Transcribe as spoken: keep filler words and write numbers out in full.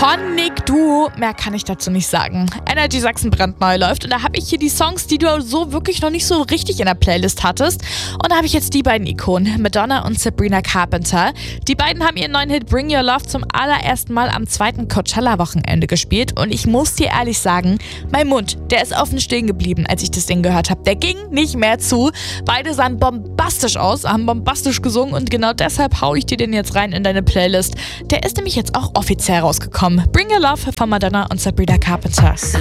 Sonic Duo, mehr kann ich dazu nicht sagen. Energy Sachsen brandneu läuft und da habe ich hier die Songs, die du so wirklich noch nicht so richtig in der Playlist hattest. Und da habe ich jetzt die beiden Ikonen, Madonna und Sabrina Carpenter. Die beiden haben ihren neuen Hit Bring Your Love zum allerersten Mal am zweiten Coachella-Wochenende gespielt und ich muss dir ehrlich sagen, mein Mund, der ist offen stehen geblieben, als ich das Ding gehört habe. Der ging nicht mehr zu. Beide sahen bombastisch aus, haben bombastisch gesungen und genau deshalb hau ich dir den jetzt rein in deine Playlist. Der ist nämlich jetzt auch offiziell rausgekommen. Bring Your Love von Madonna und Sabrina Carpenter.